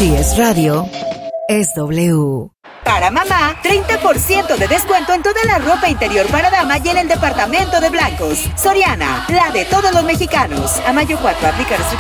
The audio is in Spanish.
Si es radio, es W. Para mamá, 30% de descuento en toda la ropa interior para dama y en el departamento de blancos. Soriana, la de todos los mexicanos. A mayo 4, aplica restricciones.